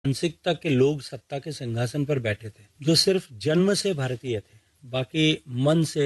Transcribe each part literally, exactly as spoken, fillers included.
मानसिकता के लोग सत्ता के सिंहासन पर बैठे थे, जो सिर्फ जन्म से भारतीय थे, बाकी मन से,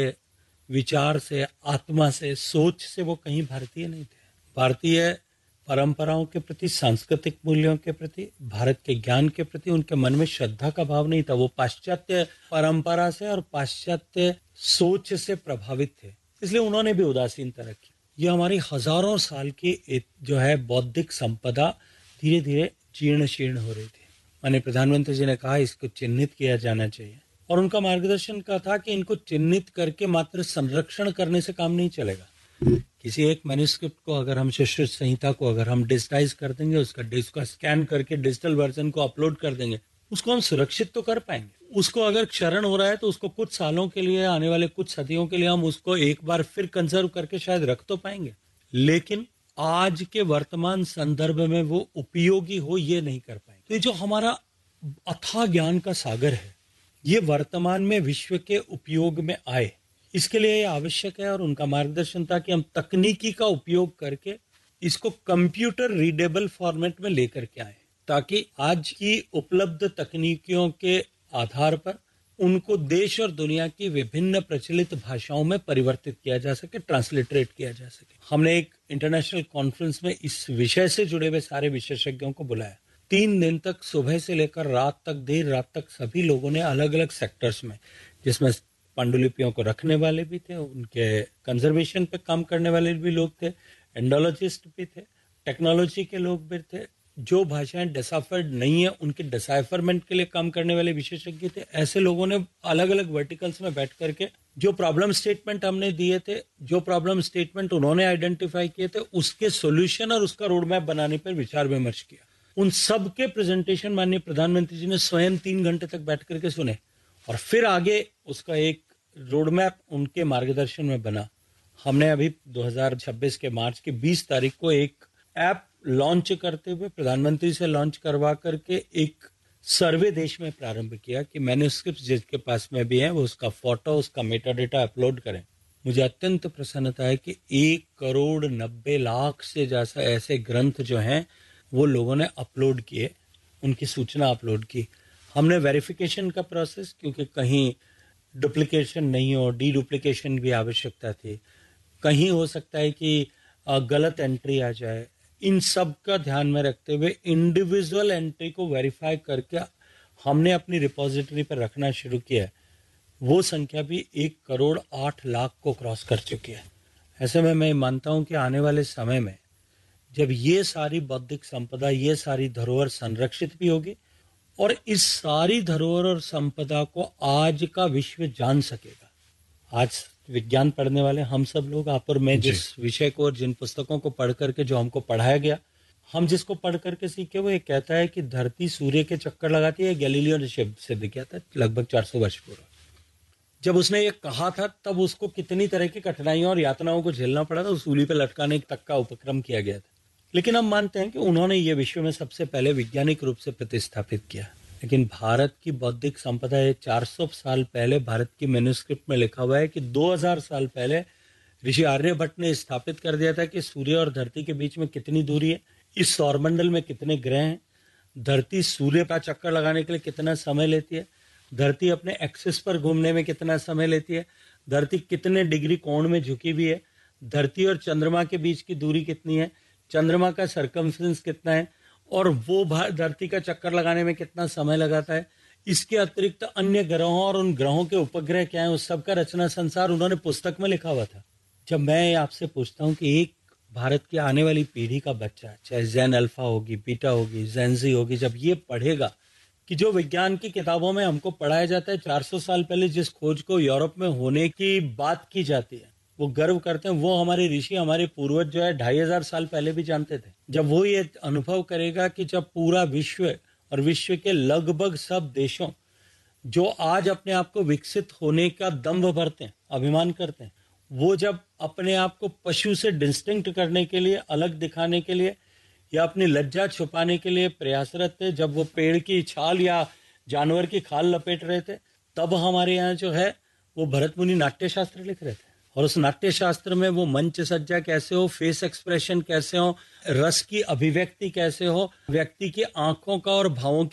विचार से, आत्मा से, सोच से वो कहीं भारतीय नहीं थे। भारतीय परंपराओं के प्रति, सांस्कृतिक मूल्यों के प्रति, भारत के ज्ञान के प्रति उनके मन में श्रद्धा का भाव नहीं था। वो पाश्चात्य परंपरा से और पाश्चात्य सोच से प्रभावित थे, इसलिए उन्होंने भी उदासीनता रखी। ये हमारी हजारों साल की जो है बौद्धिक संपदा धीरे धीरे जीर्ण शीर्ण हो रही थी। माननीय प्रधानमंत्री जी ने कहा इसको चिन्हित किया जाना चाहिए, और उनका मार्गदर्शन का था कि इनको चिन्हित करके मात्र संरक्षण करने से काम नहीं चलेगा। किसी एक मैन्युस्क्रिप्ट को अगर हम सुश्रुत संहिता को अगर हम डिजिटाइज कर देंगे, उसका उसका स्कैन करके डिजिटल वर्जन को अपलोड कर देंगे, उसको हम सुरक्षित तो कर पाएंगे। उसको अगर क्षरण हो रहा है तो उसको कुछ सालों के लिए, आने वाले कुछ सदियों के लिए हम उसको एक बार फिर कंजर्व करके शायद रख तो पाएंगे, लेकिन आज के वर्तमान संदर्भ में वो उपयोगी हो ये नहीं कर पाएंगे। तो ये जो हमारा अथाह ज्ञान का सागर है, ये वर्तमान में विश्व के उपयोग में आए, इसके लिए ये आवश्यक है। और उनका मार्गदर्शन था कि हम तकनीकी का उपयोग करके इसको कंप्यूटर रीडेबल फॉर्मेट में लेकर के आए, ताकि आज की उपलब्ध तकनीकियों के आधार पर उनको देश और दुनिया की विभिन्न प्रचलित भाषाओं में परिवर्तित किया जा सके, ट्रांसलिटरेट किया जा सके। हमने एक इंटरनेशनल कॉन्फ्रेंस में इस विषय से जुड़े हुए सारे विशेषज्ञों को बुलाया। तीन दिन तक सुबह से लेकर रात तक, देर रात तक सभी लोगों ने अलग अलग सेक्टर्स में, जिसमें पांडुलिपियों को रखने वाले भी थे, उनके कंजर्वेशन पे काम करने वाले भी लोग थे, एंडोलॉजिस्ट भी थे, टेक्नोलॉजी के लोग भी थे, जो भाषाएं डिसाइफर्ड नहीं है उनके डिसाइफरमेंट के लिए काम करने वाले विशेषज्ञ थे। ऐसे लोगों ने अलग अलग वर्टिकल्स में बैठ करके जो प्रॉब्लम स्टेटमेंट हमने दिए थे, जो प्रॉब्लम स्टेटमेंट उन्होंने आइडेंटिफाई किए थे, उसके सॉल्यूशन और उसका रोड मैप बनाने पर विचार विमर्श किया। उन सब के प्रेजेंटेशन माननीय प्रधानमंत्री जी ने स्वयं तीन घंटे तक बैठ करके सुने, और फिर आगे उसका एक रोड मैप उनके मार्गदर्शन में बना। हमने अभी दो हज़ार छब्बीस के मार्च की बीस तारीख को एक ऐप लॉन्च करते हुए, प्रधानमंत्री से लॉन्च करवा करके एक सर्वे देश में प्रारंभ किया कि मैन्युस्क्रिप्ट जिसके पास में भी है वो उसका फोटो, उसका मेटा डेटा अपलोड करें। मुझे अत्यंत प्रसन्नता है कि एक करोड़ नब्बे लाख से जैसा ऐसे ग्रंथ जो हैं वो लोगों ने अपलोड किए, उनकी सूचना अपलोड की। हमने वेरिफिकेशन का प्रोसेस, क्योंकि कहीं डुप्लीकेशन नहीं हो, डी डुप्लीकेशन भी आवश्यकता थी, कहीं हो सकता है कि गलत एंट्री आ जाए, इन सब का ध्यान में रखते हुए इंडिविजुअल एंट्री को वेरीफाई करके हमने अपनी रिपोजिटरी पर रखना शुरू किया। वो संख्या भी एक करोड़ आठ लाख को क्रॉस कर चुकी है। ऐसे में मैं मानता हूं कि आने वाले समय में जब ये सारी बौद्धिक संपदा, ये सारी धरोहर संरक्षित भी होगी, और इस सारी धरोहर और संपदा को आज का विश्व जान सकेगा। आज विज्ञान पढ़ने वाले हम सब लोग, आप और मैं, जिस विषय को और जिन पुस्तकों को पढ़ करके जो हमको पढ़ाया गया, हम जिसको पढ़ करके सीखे, वो ये कहता है कि धरती सूर्य के चक्कर लगाती है। गैलीलियो ने सिद्ध किया था लगभग चार सौ वर्ष पूर्व। जब उसने ये कहा था तब उसको कितनी तरह की कठिनाइयों और यातनाओं को झेलना पड़ा था, सूली पे लटकाने तक का उपक्रम किया गया था। लेकिन हम मानते हैं कि उन्होंने ये विश्व में सबसे पहले वैज्ञानिक रूप से प्रतिस्थापित किया। लेकिन भारत की बौद्धिक संपदा है, चार सौ साल पहले भारत की मैन्युस्क्रिप्ट में लिखा हुआ है कि दो हज़ार साल पहले ऋषि आर्यभट्ट ने स्थापित कर दिया था कि सूर्य और धरती के बीच में कितनी दूरी है, इस सौरमंडल में कितने ग्रह हैं, धरती सूर्य का चक्कर लगाने के लिए कितना समय लेती है, धरती अपने एक्सिस पर घूमने में कितना समय लेती है, धरती कितने डिग्री कोण में झुकी हुई है, धरती और चंद्रमा के बीच की दूरी कितनी है, चंद्रमा का सरकमफ्रेंस कितना है, और वो धरती का चक्कर लगाने में कितना समय लगाता है। इसके अतिरिक्त अन्य ग्रहों और उन ग्रहों के उपग्रह क्या हैं, उस सब का रचना संसार उन्होंने पुस्तक में लिखा हुआ था। जब मैं आपसे पूछता हूं कि एक भारत की आने वाली पीढ़ी का बच्चा, चाहे जैन अल्फा होगी, बीटा होगी, जैनजी होगी, जब ये पढ़ेगा कि जो विज्ञान की किताबों में हमको पढ़ाया जाता है, चार सौ साल पहले जिस खोज को यूरोप में होने की बात की जाती है, वो गर्व करते हैं, वो हमारे ऋषि, हमारे पूर्वज जो है ढाई हजार साल पहले भी जानते थे। जब वो ये अनुभव करेगा कि जब पूरा विश्व और विश्व के लगभग सब देशों जो आज अपने आप को विकसित होने का दम्भ भरते हैं, अभिमान करते हैं, वो जब अपने आप को पशु से डिस्टिंक्ट करने के लिए, अलग दिखाने के लिए या अपनी लज्जा छुपाने के लिए प्रयासरत थे, जब वो पेड़ की छाल या जानवर की खाल लपेट रहे थे, तब हमारे यहाँ जो है वो भरत मुनि नाट्य शास्त्र लिख रहे थे। और उस नाट्य शास्त्र में वो मंच सज्जा कैसे हो, फेस एक्सप्रेशन कैसे हो, रस की अभिव्यक्ति कैसे हो, व्यक्ति की आंखों का और भावों